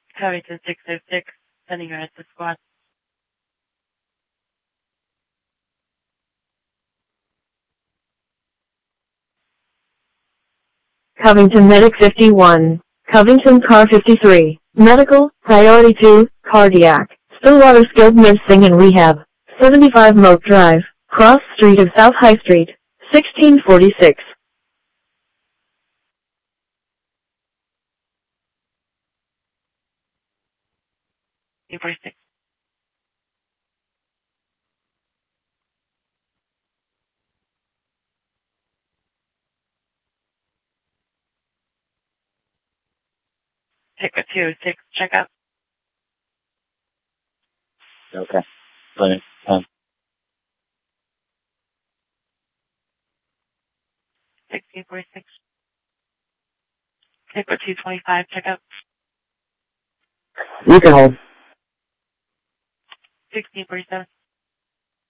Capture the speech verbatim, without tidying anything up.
Covington six oh six, sending your head to squad. Covington Medic fifty-one. Covington Car fifty-three. Medical, Priority two, Cardiac. Stillwater Skilled Nursing and Rehab. seventy-five Moat Drive, Cross Street of South High Street, sixteen forty-six. eight forty-six. Take a two oh six, check out. Okay. Brilliant. Um, sixteen forty-six. Take a two twenty-five, check out. you can hold. sixteen forty-seven.